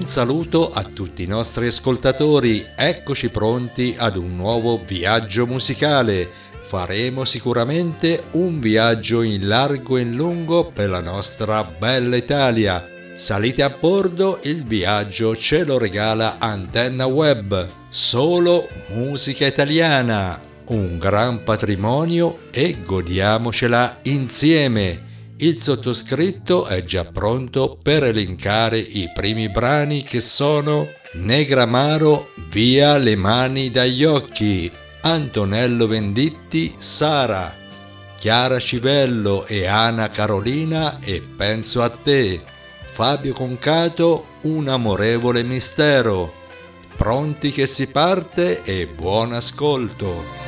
saluto a tutti i nostri ascoltatori, eccoci pronti ad un nuovo viaggio musicale. Faremo sicuramente un viaggio in largo e in lungo per la nostra bella Italia. Salite a bordo, il viaggio ce lo regala Antenna Web. Solo musica italiana, un gran patrimonio e godiamocela insieme. Il sottoscritto è già pronto per elencare i primi brani che sono Negramaro, Via le mani dagli occhi, Antonello Venditti, Sara, Chiara Civello e Ana Carolina e Penso a te, Fabio Concato, Un amorevole mistero. Pronti che si parte e buon ascolto!